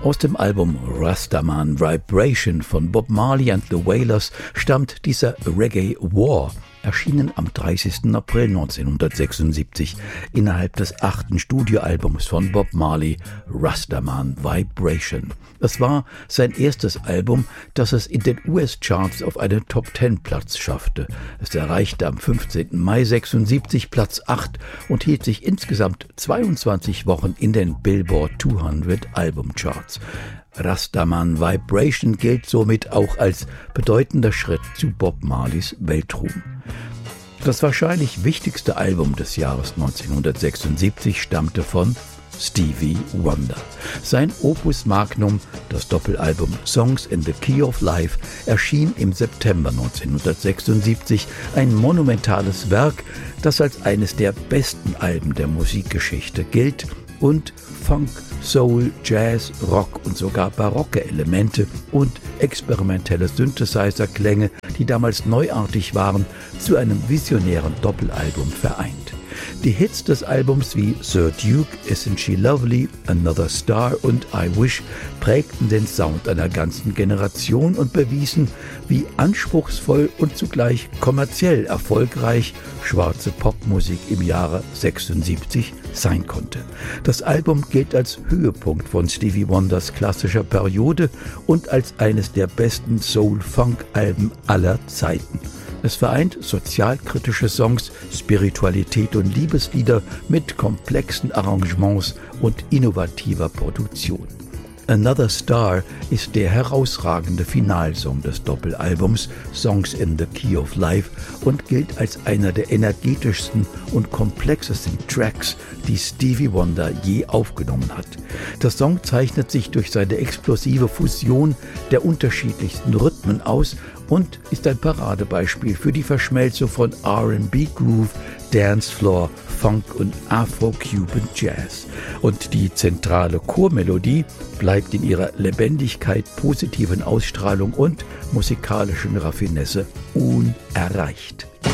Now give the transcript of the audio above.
Aus dem Album Rastaman Vibration von Bob Marley and the Wailers stammt dieser Reggae War, erschienen am 30. April 1976 innerhalb des 8. Studioalbums von Bob Marley, Rastaman Vibration. Es war sein erstes Album, das es in den US-Charts auf einen Top-10-Platz schaffte. Es erreichte am 15. Mai 76 Platz 8 und hielt sich insgesamt 22 Wochen in den Billboard 200 Albumcharts. Rastaman Vibration gilt somit auch als bedeutender Schritt zu Bob Marleys Weltruhm. Das wahrscheinlich wichtigste Album des Jahres 1976 stammte von Stevie Wonder. Sein Opus Magnum, das Doppelalbum Songs in the Key of Life, erschien im September 1976, ein monumentales Werk, das als eines der besten Alben der Musikgeschichte gilt und Funk, Soul, Jazz, Rock und sogar barocke Elemente und experimentelle Synthesizer-Klänge, die damals neuartig waren, zu einem visionären Doppelalbum vereint. Die Hits des Albums wie Sir Duke, Isn't She Lovely, Another Star und I Wish prägten den Sound einer ganzen Generation und bewiesen, wie anspruchsvoll und zugleich kommerziell erfolgreich schwarze Popmusik im Jahre 76 sein konnte. Das Album gilt als Höhepunkt von Stevie Wonders klassischer Periode und als eines der besten Soul-Funk-Alben aller Zeiten. Es vereint sozialkritische Songs, Spiritualität und Liebeslieder mit komplexen Arrangements und innovativer Produktion. Another Star ist der herausragende Finalsong des Doppelalbums Songs in the Key of Life und gilt als einer der energetischsten und komplexesten Tracks, die Stevie Wonder je aufgenommen hat. Der Song zeichnet sich durch seine explosive Fusion der unterschiedlichsten Rhythmen aus und ist ein Paradebeispiel für die Verschmelzung von R&B Groove, Dancefloor, Funk und Afro-Cuban Jazz. Und die zentrale Chormelodie bleibt in ihrer Lebendigkeit, positiven Ausstrahlung und musikalischen Raffinesse unerreicht.